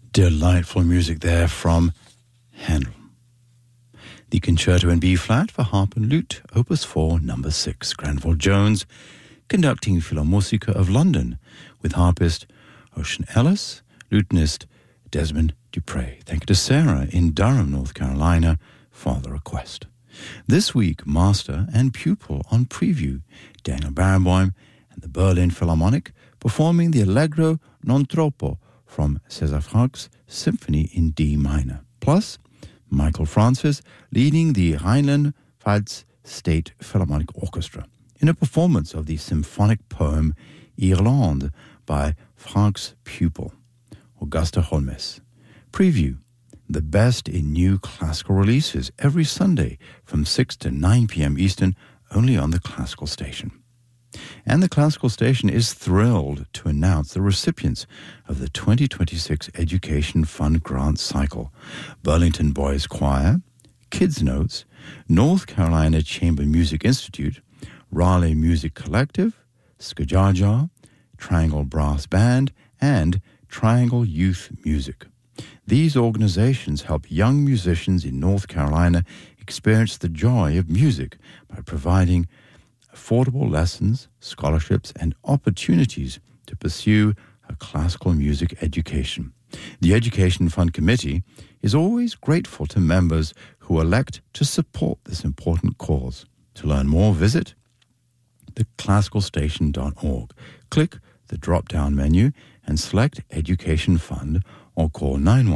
Delightful music there from Handel. The Concerto in B-flat for harp and lute, Opus 4, number 6. Granville Jones conducting Philharmonica of London with harpist Ocean Ellis, lutenist Desmond Dupre. Thank you to Sarah in Durham, North Carolina for the request. This week, master and pupil on preview, Daniel Barenboim and the Berlin Philharmonic performing the Allegro non troppo from César Franck's Symphony in D minor. Plus, Michael Francis leading the Rhineland-Pfalz State Philharmonic Orchestra in a performance of the symphonic poem Irlande by Franck's pupil, Augusta Holmes. Preview: the best in new classical releases every Sunday from 6 to 9 p.m. Eastern, only on the Classical Station. And the Classical Station is thrilled to announce the recipients of the 2026 Education Fund Grant Cycle: Burlington Boys Choir, Kids Notes, North Carolina Chamber Music Institute, Raleigh Music Collective, Skajaja, Triangle Brass Band, and Triangle Youth Music. These organizations help young musicians in North Carolina experience the joy of music by providing affordable lessons, scholarships, and opportunities to pursue a classical music education. The Education Fund Committee is always grateful to members who elect to support this important cause. To learn more, visit theclassicalstation.org. Click the drop-down menu and select Education Fund or call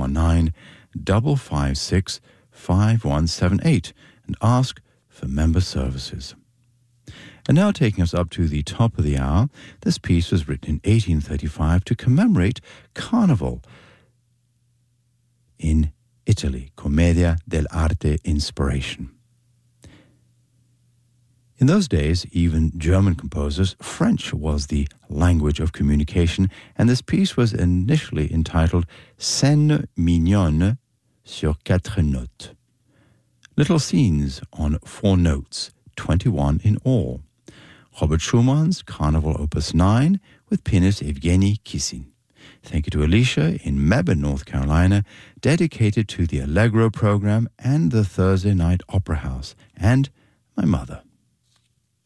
919-556-5178 and ask for member services. And now taking us up to the top of the hour, this piece was written in 1835 to commemorate Carnival in Italy, Commedia dell'arte Inspiration. In those days, even German composers, French was the language of communication, and this piece was initially entitled Scènes mignonnes sur 4 notes. Little scenes on 4 notes, 21 in all. Robert Schumann's Carnival Opus 9 with pianist Evgeny Kissin. Thank you to Alicia in Mebane, North Carolina, dedicated to the Allegro program and the Thursday Night Opera House, and my mother.